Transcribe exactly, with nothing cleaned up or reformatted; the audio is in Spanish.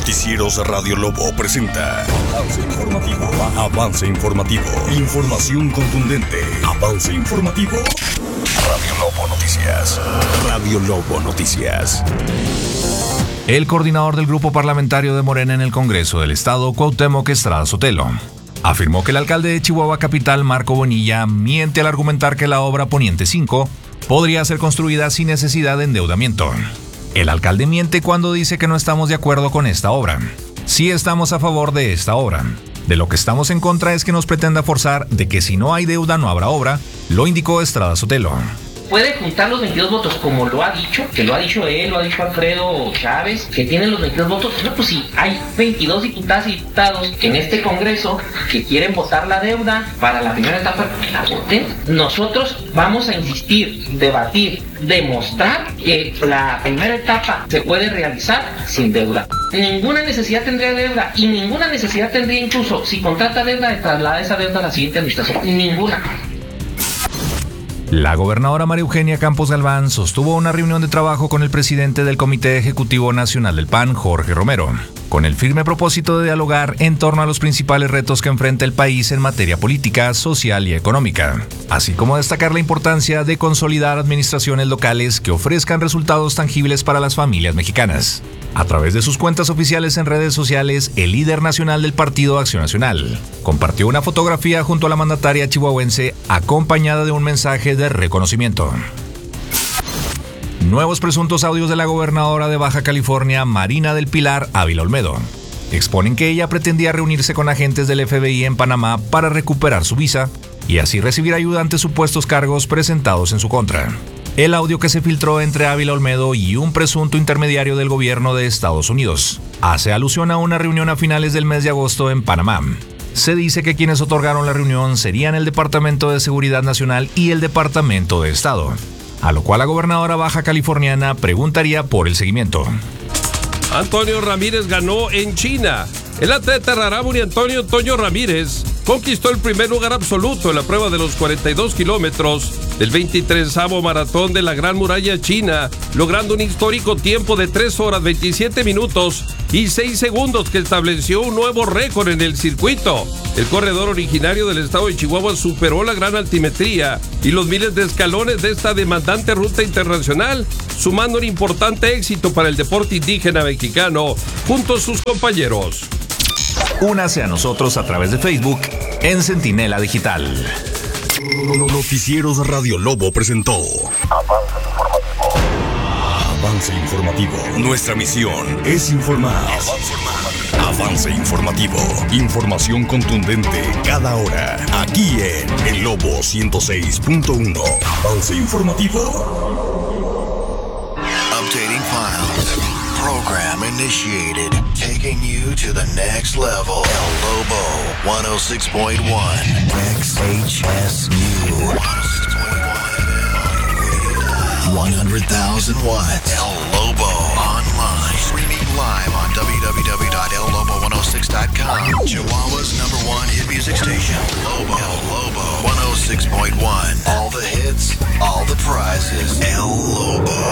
Noticieros Radio Lobo presenta Avance Informativo. Avance Informativo. Información contundente. Avance Informativo. Radio Lobo Noticias. Radio Lobo Noticias. El coordinador del grupo parlamentario de Morena en el Congreso del Estado, Cuauhtémoc Estrada Sotelo, afirmó que el alcalde de Chihuahua Capital, Marco Bonilla, miente al argumentar que la obra Poniente cinco podría ser construida sin necesidad de endeudamiento. El alcalde miente cuando dice que no estamos de acuerdo con esta obra. Sí estamos a favor de esta obra. De lo que estamos en contra es que nos pretenda forzar de que si no hay deuda no habrá obra, lo indicó Estrada Sotelo. Puede juntar los veintidós votos, como lo ha dicho, que lo ha dicho él, lo ha dicho Alfredo Chávez, que tienen los veintidós votos. No, pues sí, hay veintidós diputadas y diputados en este Congreso que quieren votar la deuda para la primera etapa, que la voten. Nosotros vamos a insistir, debatir, demostrar que la primera etapa se puede realizar sin deuda. Ninguna necesidad tendría deuda y ninguna necesidad tendría incluso, si contrata deuda, de trasladar esa deuda a la siguiente administración. Ninguna. La gobernadora María Eugenia Campos Galván sostuvo una reunión de trabajo con el presidente del Comité Ejecutivo Nacional del P A N, Jorge Romero, con el firme propósito de dialogar en torno a los principales retos que enfrenta el país en materia política, social y económica, así como destacar la importancia de consolidar administraciones locales que ofrezcan resultados tangibles para las familias mexicanas. A través de sus cuentas oficiales en redes sociales, el líder nacional del Partido Acción Nacional compartió una fotografía junto a la mandataria chihuahuense acompañada de un mensaje de reconocimiento. Nuevos presuntos audios de la gobernadora de Baja California, Marina del Pilar Ávila Olmedo, exponen que ella pretendía reunirse con agentes del F B I en Panamá para recuperar su visa y así recibir ayuda ante supuestos cargos presentados en su contra. El audio que se filtró entre Ávila Olmedo y un presunto intermediario del gobierno de Estados Unidos hace alusión a una reunión a finales del mes de agosto en Panamá. Se dice que quienes otorgaron la reunión serían el Departamento de Seguridad Nacional y el Departamento de Estado, a lo cual la gobernadora baja californiana preguntaría por el seguimiento. Antonio Ramírez ganó en China. El atleta rarámuri Antonio Toño Ramírez conquistó el primer lugar absoluto en la prueba de los cuarenta y dos kilómetros del veintitresavo maratón de la Gran Muralla China, logrando un histórico tiempo de tres horas veintisiete minutos y seis segundos que estableció un nuevo récord en el circuito. El corredor originario del estado de Chihuahua superó la gran altimetría y los miles de escalones de esta demandante ruta internacional, sumando un importante éxito para el deporte indígena mexicano junto a sus compañeros. Únase a nosotros a través de Facebook en Centinela Digital. Noticieros Radio Lobo presentó Avance Informativo. Avance Informativo. Nuestra misión es informar. Avance, Avance Informativo. Información contundente cada hora. Aquí en El Lobo ciento seis punto uno. Avance Informativo. Updating files. Program initiated. Taking you to the next level. El Lobo one oh six point one. X H S U. one hundred thousand watts. El Lobo online. Streaming live on w w w